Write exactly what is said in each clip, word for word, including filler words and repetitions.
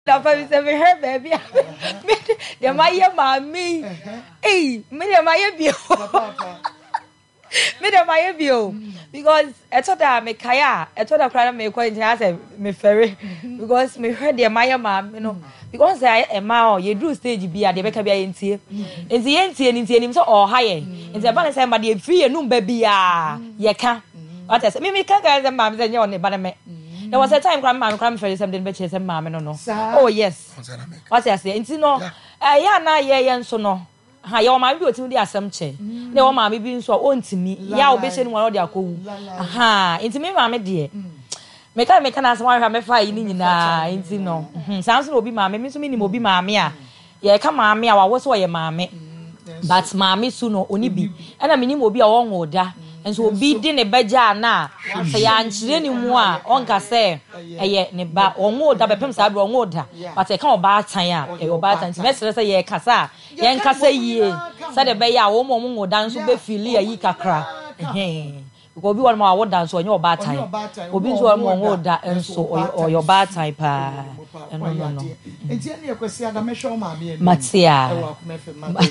na fa se me hwe baby me de maye mami eh me de maye bio me de maye bio because eto da me kaya eto da kra me ko ntia say me ferry because me hwe de maye mami no because I ma o ye do stage bia de be ka bia yentie enti yentie ni ntie ni so o ha ye enti ba na say ma de free enum ba bia ye ka what say me me kan ka say mami say nye on ba na me there was a time grandma grandma ferry something be chese mami no no oh yes what say say enti no eh ya na ye ye nso no ha ye o mami bi otimi di asem che na o mami bi nso o ntimi ya o be she ni won o de akowu aha enti me mami de meka meka na asema hwa me fa yi ni nyina enti no sanso obi maame me so me ni obi maame a ye ka maame a wawo so ye maame but maame su no oni bi na me ni obi a won oda enso obi di ne baja na se ya nchire ni mu a onka se eye ne ba won oda bepem sa be won oda but e ka oba atan a e oba atan ti mesere se ye kasa ye nkasa yie se de be ya wo mo mo oda nso be fili ayi kakra eh obi won ma wo dance onye oba time obi nso won wo da enso o your bad time pa no no no enti ene ekwesi ada me hwe o ma me matia e wa kuma fe ma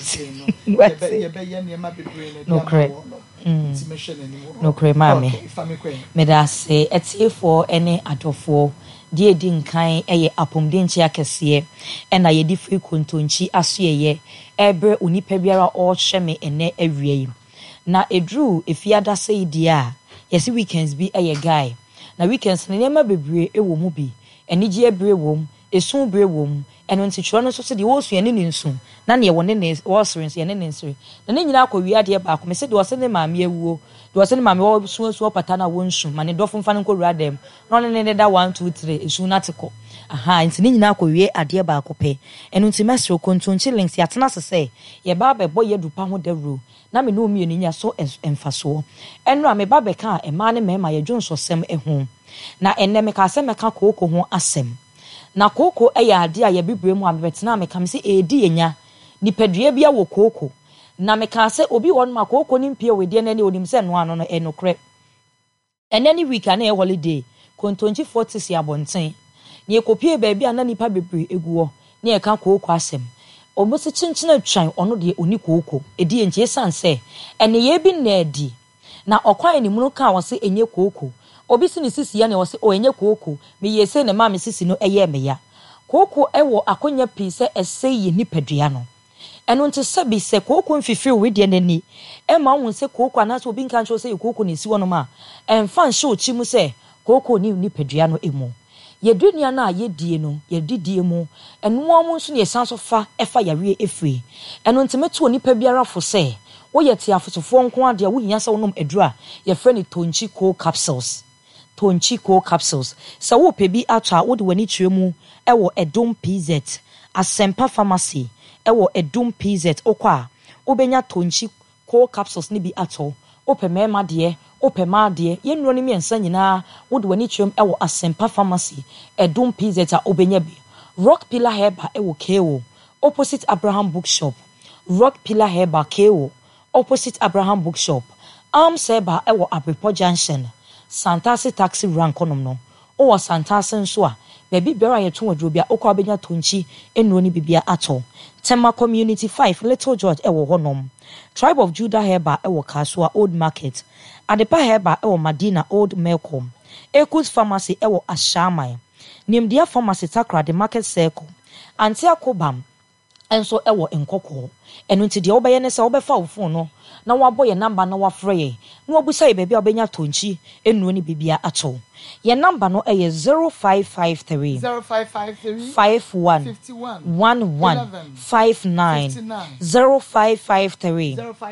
no ye be ye ne ma bebre ne no kre enti me hwe ne ni no kre ma me me da se etiefo ene adofo die di nkan eye apomdenchi akese e na ye di free kontonchi asoeye ebre onipa biara o hwe me ene awie yi na edru efiada say dia yesi weekends bi eye guy na weekends ne nema bebre ewo mu bi enigi ebre wom esun bre wom eno ntitro no so se de wo su ene ne nsu na ne wo ne ne wo srens ene ne nsre na ne nyina akọ wiade e ba akọ me se de wo se ne maame awuo de wo se ne maame wo su su opata na wo nsu ma ne dofo mfa ne ko wura dem no ne ne da one two three esu na teko aha nti ne nyina akọ wie ade ba akọ pe eno nti mesro kontonchi links yatena sese ye ba be boy dupa ho dawro na me no mi enya so emfaso enra me ba be ka e ma ne mema ye dwonso sem eho na enne me ka se me ka kokoko ho asem na koko e ya ade a ye bibre mu abetena me ka me se edi enya nipadua bia wo koko na me ka se obi won ma koko ni mpie we de na ne onim se no ano no enokre enne ni week na e holiday kontonchi forty si abonten ni ekopie ba bia na nipa bebre eguo na e ka koko asem obosi chinchina twan ono de oni koko edi enche sanse ene ye bi na edi na okwan ni munu ka wose enye koko obi si ni sisi ya na wose o enye koko me yese ne ma me sisi no eye me ya koko ewo akonya pise ese ye nipadua no eno nte sabi se koko mfifi we de nani e ma won se koko anaso obi nka ncho se koko ne si wono ma emfa nche ochi mu se koko ni nipadua no emu yedunia na yedie no yedidie mu eno omo nso ne sanso fa efa yawe efri eno ntemeto onipa biara fo se wo yete afotofo nko ade a wo hia se wonom edura ye frɛ ni tonchi co capsules tonchi co capsules se wo pebi atwa wo de wani twemu ewo Edom P Z Asempa Pharmacy ewo Edom P Z okwa obenya tonchi co capsules ni bi ato opemema de opema de yenro ni miensa nyina wo de wani twem ewo Asempa Pharmacy Edom P Z a obenya bi Rock Pillar Herba ewo K O opposite Abraham Bookshop Rock Pillar Herba K O opposite Abraham Bookshop Arms Herba ewo Abripo Junction Santasi Taxi Rank konom no o Santasi nso a baby bera ye tun wadro bia okwa benya tonchi enro ni bibia ato Tema Community five Little George ewo honom Tribe of Judah Herba ewo Kasua Old Market Adepa Herba ewo Madina Old Melcom Ekus Pharmacy ewo Ashamai Nimdia Pharmacy Takra the Market Circle Antia Kobam enso ewo Nkoko enu nti de obeye ne se obefa wo phone no na wabo ye number na wafre ye na obusa ye bebia obenya tonchi enu ni bibia ato ye number no eye zero five five three zero five five three five one one one five nine zero five five three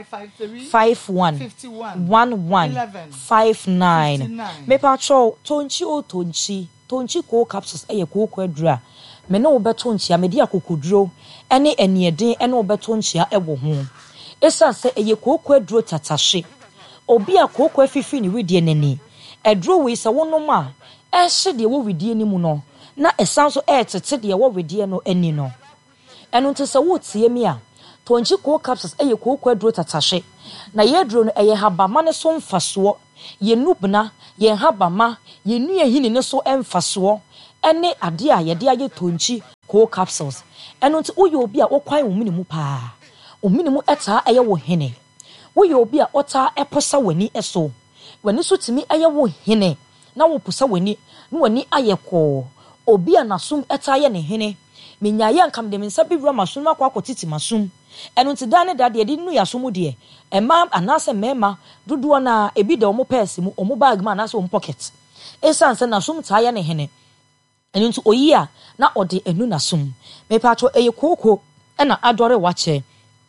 five one one one five nine me patro tonchi o tonchi tonchi co capsules eye ko ko adura me na obeto nchia me dia kokoduro ene enieden ene obeto nchia ewo ho esa se eye kokko aduro tatashe obi a kokko afifi ni wedie nani aduro we se wonom a ehye de wo wedie ni mu no na esanso etete de wo wedie no ani no eno nte se wo tie mi a tonchi co capsules eye kokko aduro tatashe na ye aduro no eye habama ne so mfaso ye nubna ye habama ye nu ehini ne so emfaso ene ade a ye de aye tonchi cold capsules eno nti wo ye obi a wo kwan wo minimu pa wo minimu eta eye wo hene wo ye obi a ota eposa wani eso wani so timi eye wo hene na wo posa wani no wani ayeko obi a nasum eta ye ne hene menyaye ankam de mensa bi wura masum akwa akotiti masum eno nti dane dade de nu yasom de ema anase mema dodo na ebi de omo purse mu omo bag ma anase omo pocket esanse nasum ta ye ne hene eno nti oyi a na ode enu nasum me pacho eye koko ena adore wache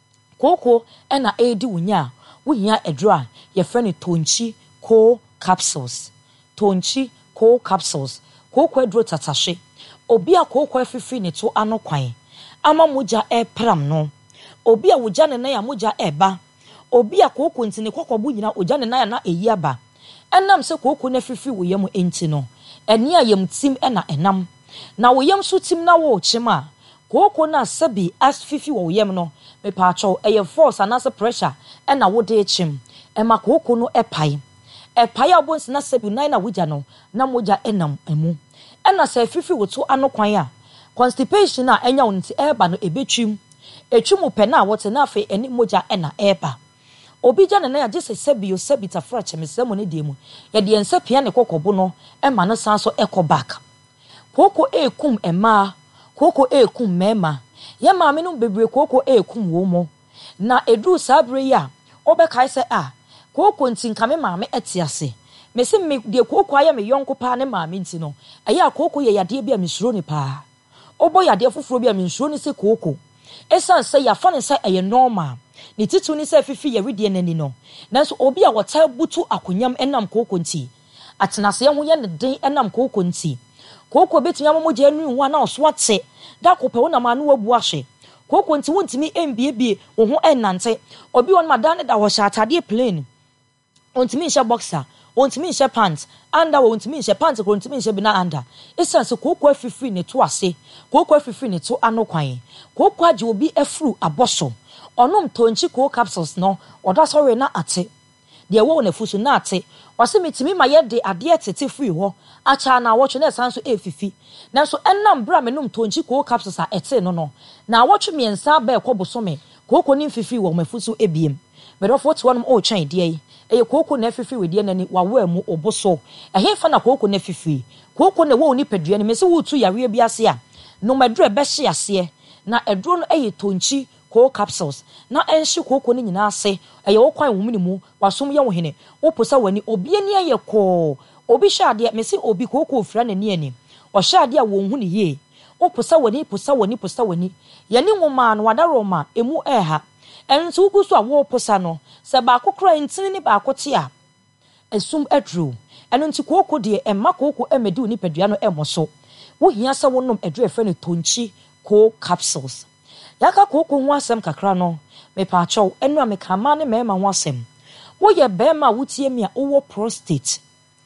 koko ena edi wunya wunya edra ye frene tonchi cold capsules tonchi cold capsules koko edro tatashe obi a koko afifi ne to ano kwan ama moja e pram no obi a woja ne na ya moja eba obi a koko ntine kokkobu nyina oja ne na ya na eyi aba enam se koko na afifi wo yam enti no eni a yam tim ena enam na wo yam so tim na wo chima koko na sabi as fifi wo yam no me pa acho eye force anase pressure ena wo de chim ema koko no epai epai abonsi na sabi nine na woja no na moja enam emu ena se fifi wo to ano kwan a constipation na enya wonti eba no ebetwim etwum pe na wote na afi eni moja ena eba obi ja ne na ya gese sabi o sabi ta fra chemesemo ne demu ye de ensa pia ne kokkobo no ema no sanso eko back koko ekum ema koko ekum mema ye maame no bebre koko ekum wo mo na edu sabre ya obekai se a koko ntinka me maame etiase mesi me de koko aye me yonko pa ne maame nti no aya koko ye yade bia misuro ni pa obo yade foforo bia misuro ni se koko esan se ya fa ne se eye normal ni titu ni se fifi ye redie nani no nanso obi a wota butu akonyam enam koko nti atenase ye ho ye ne den enam koko nti koko betunya momoje anu hu na oso ate da kope wona ma no wabu ahye koko nti wontimi embiebie wo ho enante obi won madane da ho sha atade plain wontimi nhye boxer wontimi nhye pants anda wontimi nhye pants ko wontimi nhye bina anda esanse koko afifi ne to ase koko afifi ne to ano kwan koko age obi afuru aboso onom tonchi cold capsules no oda sorry na ate de wo na fusu na ate wase metimi ma ye de ade tete free ho acha na wocho na sanso efifi nanso enam bra menum tonchi cold capsules a ete no no na wocho miensa ba ekoboso me koko ni fifi wo mafusu ebiem bedofo to wonom o twan de yi eye koko na fifi we de nani wawa mu oboso ehefa na koko na fifi koko na wo ni padua ni mese wo tu yare bi ase a no madru be hye ase na edro no eye tonchi cold capsules na enshi koko ni nyina ase eye wo kwan wo minimu wasom ye wo hene wo posa wani obi ani aye ko obi hye ade mese obi koko ofra na ni ani o hye ade a wo hu ni ye wo posa wani posa wani posa wani ye ni nwoma no wadaro ma emu eha enso wo kuso a wo posa no se ba kokora ntini ni ba kote a esum adru eno nti koko de emma koko emedi oni padua no emoso wo hia se wonom adru efe no tonchi cold capsules yaka koko ho asem kakra no me pa acho enu ameka ma ne mema ho asem wo ye bema wutie mi a wo prostate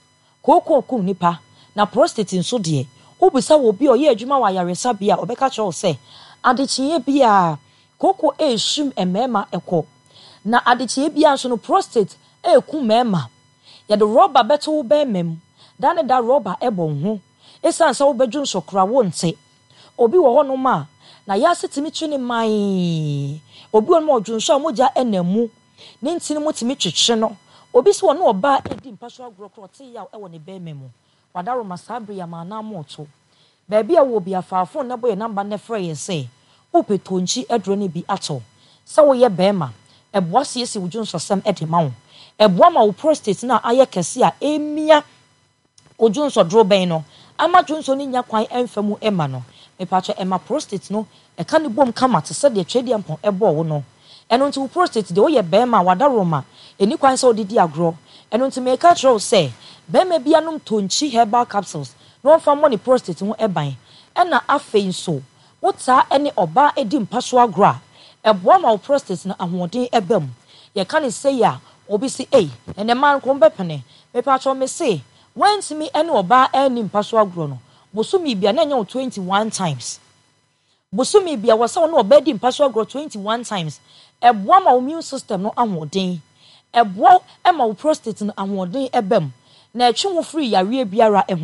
koko ko nipa na prostate nso de obisa wo bi o ye adwuma wa yaresa bia obeka cho se adechie bia koko esum emema eko na adechie bia nso no prostate eku mema ya de rubber beto be mem dan da rubber ebon ho esansa wo bedwun sokra wo nte obi wo ho no ma na ya setimi twene mai obi won mo dwunso moja enamu ne ntini motimi twetwe no obi so no oba edi mpaso agrokro te ya e wo ne be memu wadaro masabre ya mana moto ba bia wo bia faafo na boye number ne frɛ ye say upetonchi edro ne bi ato sa wo ye bema eboa se esi wudwunso sam ede ma wo eboa ma wo prostate na aye kese a emia wudwunso dro ben no ama dwunso ni nya kwan emfamu ema no me pacho ema prostate no e ka ne bom kama te se de twedi ampon ebo wo no eno nti wo prostate de wo ye bema wadaro ma eni kwan se odidi agro eno nti me ka tro se bema bia nom tonchi herbal capsules no fa money prostate ho eban ena afei so wota ene oba edi mpaso agro eboa ma wo prostate na ahoden ebam ye ka ne se ya obi si eh ene man ko mbepene me pacho me se went me ene oba eni mpaso agro no bosumi bia na nya twenty-one times bosumi bia wasa no obedi mpaso agro twenty-one times eboa ma immune system no ahoden eboa e ma wo prostate no ahoden ebam na etwe wo free yare biara eho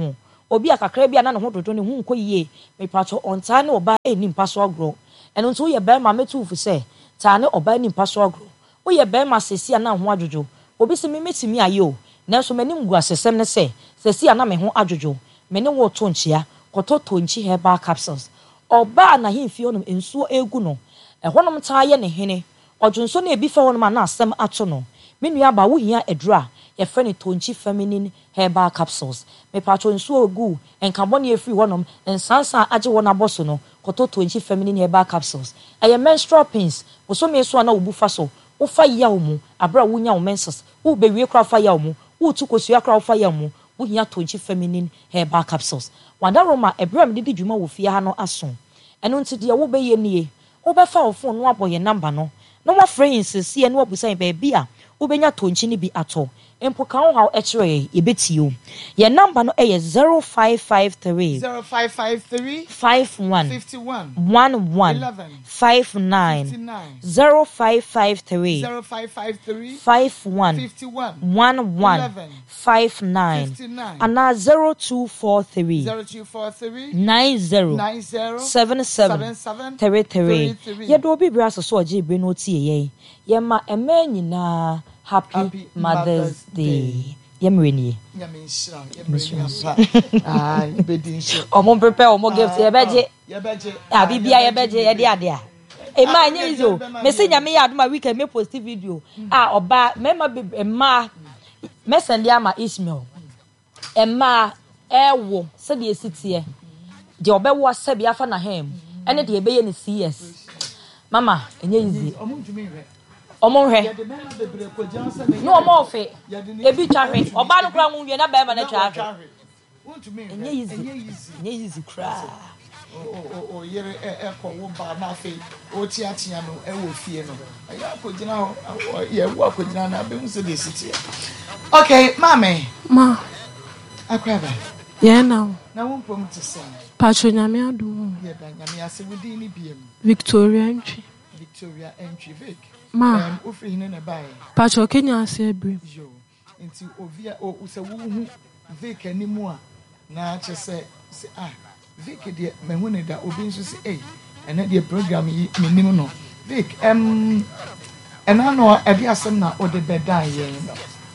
obi akakra bia na ne ho dodo ne hu nkoyie me pacho onta ne oba eni mpaso agro eno nso ye be ma metu fu se ta ne oba eni mpaso agro wo ye be ma sesi ana ho adwojo obi se me metimi aye o na so manim gu asesem ne se sesi ana me ho adwojo me ne wo to nchia koto to nchi herbal capsules oba na himfi onum ensuo egu no ehonum taa ye ne hene odwonso na ebi fa honum na asem ato no menu aba wo hia edura ye fe ne to nchi feminine herbal capsules me pacho nsuo egu enkabo na efri honum ensansa age wona boso no koto to nchi feminine herbal capsules eye menstrual pains wo me so na obu fa so wo fa yawo mu abra wo nya wo menses wo be wie kra fa yawo mu wo tu kosua kra wo fa yawo mu wo hia to nchi feminine herbal capsules wanda roma ebram didi dwuma wo fie ha no aso eno nti de wo be ye nie wo be fa wo phone no aboye number no no wa friends sie no obusan be bia wo benya to nchi ni bi ato empo kan how echere ye betio ye number no e zero five five three zero five five three five one fifty-one eleven five nine zero five five three zero five five three five one fifty-one eleven five nine and zero two four three zero two four three nine zero seven seven three three ye do bi bra so so oje bre no tie ye ye ma ema nyina happy, happy Mother's, Mother's Day. Day. Yemreni. Yamisha. Yemreni. Ah, ibedi nso. Omo prepare omo gift ye beje. Ye beje. Ah, bibia ye beje ye de ade a. E ma nya izo. Me se nya me ya aduma weekend me post video. Ah, oba me ma be ma me send ya ma Ismail. E ma ewo se de esitie. De obewo asebia fa na hem. Ene de ebe ye ni C S. Mama, enye easy. Omo ntumi re. Omo hwe no omo fe ebi twawe oba no kra nwie na ba ma na twawe enye easy enye easy kra o o yere e ko wo ba na fe o ti atia no e wo fie no ya akogina ho ye wo akogina na be hu se de sitie. Okay mame ma akraba ye now na wo pom to say patro nyame adum ye da nyame ase wodi ni biem Victoria entry Victoria entry Vic ma um ofri hine na bae patro Kenya ase ebrim yo nti ovia o se wo hu Vic animu a na che se ah Vic de me hu ne da obi nso se eh ena de program yi menim no Vic em ena no e bi asem na o de beda ye no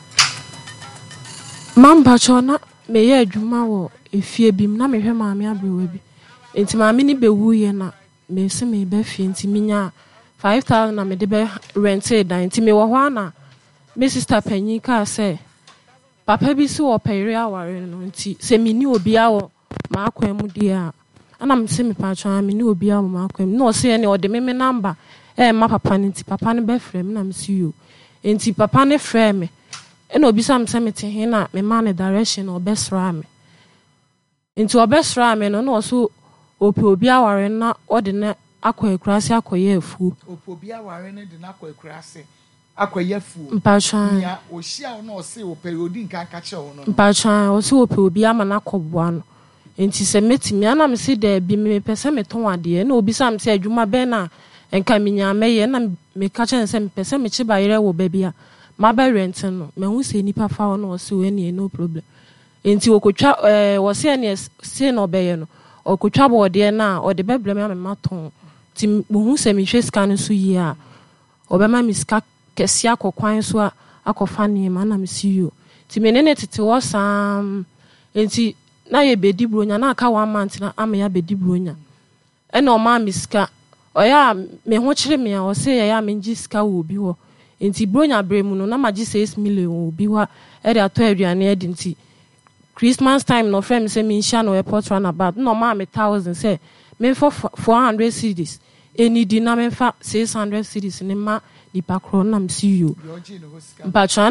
mam patro na me ye adwuma wo efie bim na me hwe maame abrewa bi enti maame ni bewu ye na me se me be fie enti minya five thousand na me de be rented dan enti me wo ho na me sister panyin ka say papa bi si wo pere aware no enti se me ni obi awo ma akwan mu dia ana me se me patro me ni obi awo ma akwan no se ne o de me me number eh ma papa ni enti papa ne be frɛ me na me si yo enti papa ne frɛ me ena obi sam se me te he na me ma ne direction obesra me enti obesra me no no so opi obi aware na o de na akwa ekurase akoye afu opi obi aware na de na akwa ekurase akoye afu mpatwan ya ohia no o se o periodi nkan ka che wo no mpatwan o se opi obi ama na koboa no enti se metimi ana me se da bi me pese me ton ade na obi sam se adwuma be na enka minya meye na me ka che se me pese me chi bayere wo ba bia ma ba rent no me hu se nipa fa wo no o se we ni no problem enti okotwa eh wo se ne se no beye no okotwa bo de na o de beblem ya me maton ti mo hu se me hwe scan so yi a obema mi ska kesi akokwan so akofa ne ma na me siyo ti me ne tete wo sam enti na ye bedi bronya na aka one month na ama ya bedi bronya e na o ma mi ska oya me ho kire me a o se ya me ngi ska wo bi ho enti bronya bremu no na ma gi six million wo bi wa e de ato aduane e di nti Christmas time no friend say me sha no airport run about no ma me thousand say me for four hundred cedis eni di na me fa six hundred cedis ni ma di pakro na me see you mpatwa